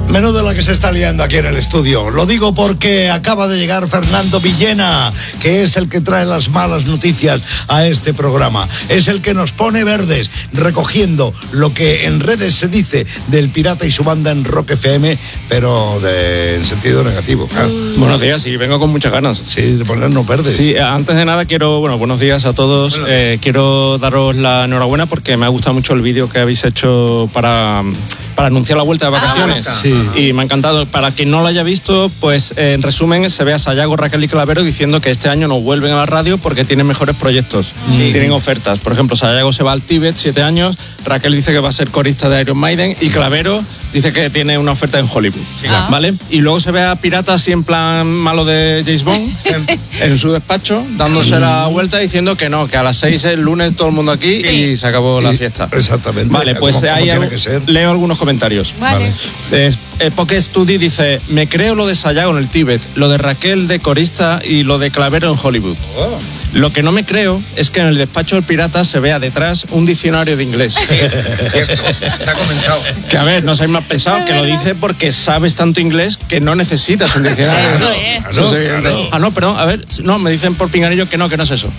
Menudo la que se está liando aquí en el estudio. Lo digo porque acaba de llegar Fernando Villena, que es el que trae las malas noticias a este programa. Es el que nos pone verdes, recogiendo lo que en redes se dice del Pirata y su banda en Rock FM, pero en sentido negativo. Claro. Buenos días, sí, vengo con muchas ganas. Sí, de ponernos verdes. Sí, antes de nada buenos días a todos. Quiero daros la enhorabuena porque me ha gustado mucho el vídeo que habéis hecho para anunciar la vuelta de vacaciones. Sí. Y me ha encantado. Para quien no lo haya visto, pues en resumen se ve a Sayago, Raquel y Clavero diciendo que este año no vuelven a la radio porque tienen mejores proyectos, tienen ofertas. Por ejemplo, Sayago se va al Tíbet, 7 años, Raquel dice que va a ser corista de Iron Maiden y Clavero dice que tiene una oferta en Hollywood, ¿vale? Y luego se ve a Pirata así en plan malo de James Bond en su despacho, dándose la vuelta diciendo que no, que a las 6 el lunes todo el mundo aquí y se acabó la fiesta. Exactamente. Vale, pues ahí leo algunos comentarios. Vale. Poke Study dice: me creo lo de Sayago en el Tíbet, lo de Raquel de corista y lo de Clavero en Hollywood. Lo que no me creo es que en el despacho del Pirata se vea detrás un diccionario de inglés. Se ha comentado. Que a ver, no seáis más pesados, que lo dice porque sabes tanto inglés que no necesitas un diccionario. Eso es. Claro. Ah, no, perdón, a ver, no, me dicen por pinganillo que no es eso.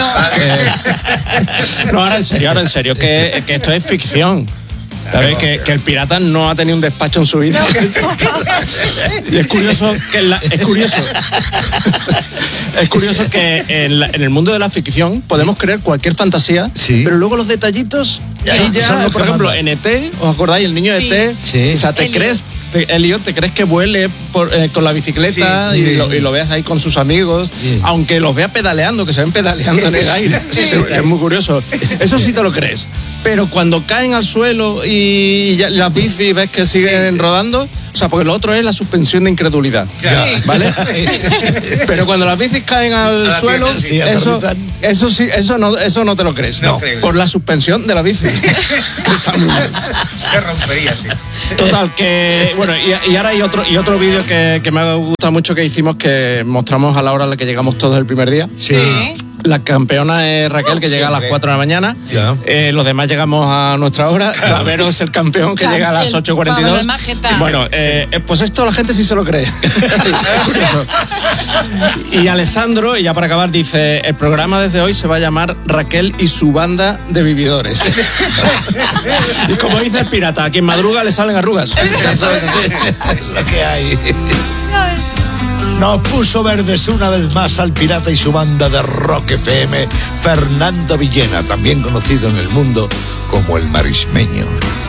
No, ahora en serio, que esto es ficción. ¿Sabes? Que el Pirata no ha tenido un despacho en su vida. Y es curioso que en el mundo de la ficción podemos creer cualquier fantasía, pero luego los detallitos, son los por que maybe mandan. en ET, ¿os acordáis? El niño de ET, Sí. o sea, Elliot, ¿te crees que vuele con la bicicleta y lo veas ahí con sus amigos? Sí. Aunque los vea pedaleando, que se ven pedaleando en el aire. Es muy curioso. Eso sí te lo crees. Pero cuando caen al suelo y ya las bicis ves que siguen rodando, o sea, porque lo otro es la suspensión de incredulidad. ¿Vale? Pero cuando las bicis caen al suelo, eso no te lo crees. No creo. Por la suspensión de la bici. Está muy bien. Se rompería, sí. Total, que bueno, y ahora hay otro vídeo que me ha gustado mucho que hicimos, que mostramos a la hora a la que llegamos todos el primer día. Sí. La campeona es Raquel, que llega a las 4 de la mañana. Ya. Los demás llegamos a nuestra hora. Clavero es el campeón, que llega a las 8:42. Bueno, pues esto la gente sí se lo cree. Es curioso. Y Alessandro, y ya para acabar, dice: el programa desde hoy se va a llamar Raquel y su banda de vividores. Y como dice el Pirata, a quien madruga le salen arrugas. Lo que hay. Nos puso verdes una vez más al Pirata y su banda de Rock FM, Fernando Villena, también conocido en el mundo como el Marismeño.